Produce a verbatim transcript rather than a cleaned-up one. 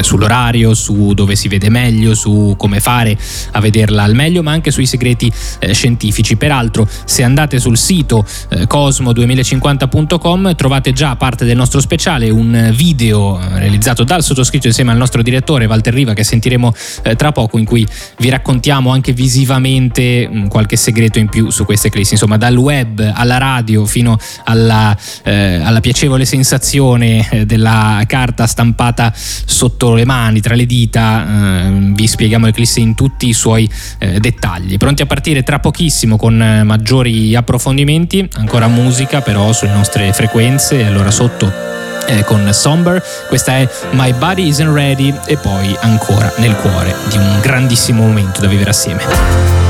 sull'orario, su dove si vede meglio, su come fare a vederla al meglio, ma anche sui segreti eh, scientifici. Peraltro, se andate sul sito eh, cosmo duemilacinquanta punto com trovate già parte del nostro speciale un video realizzato dal sottoscritto insieme al nostro direttore Walter Riva, che sentiremo eh, tra poco, in cui vi raccontiamo anche visivamente mh, qualche segreto in più su queste eclissi. Insomma, dal web alla radio fino alla, eh, alla piacevole sensazione eh, della carta stampata sotto le mani, tra le dita, eh, vi spieghiamo l'eclissi in tutti i suoi eh, dettagli. Pronti a partire tra pochissimo con eh, maggiori approfondimenti, ancora musica però sulle nostre frequenze, allora sotto eh, con Somber, questa è My Body Isn't Ready, e poi ancora nel cuore di un grandissimo momento da vivere assieme.